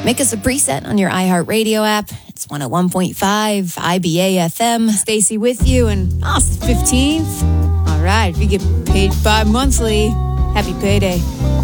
Make us a preset on your iHeartRadio app. It's 101.5 IBA FM. Stacy with you, and it's the 15th. All right, if you get paid bi-monthly, happy payday.